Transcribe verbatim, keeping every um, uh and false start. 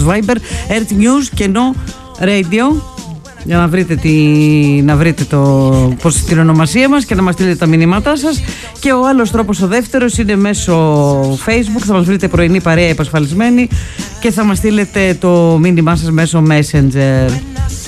Viber, Earth News, Κενό Radio, για να βρείτε, τη, να βρείτε το, πώς, την ονομασία μας και να μας στείλετε τα μηνύματά σας. Και ο άλλος τρόπος, ο δεύτερος, είναι μέσω Facebook. Θα μας βρείτε πρωινή παρέα επασφαλισμένη και θα μας στείλετε το μήνυμά σας μέσω Messenger.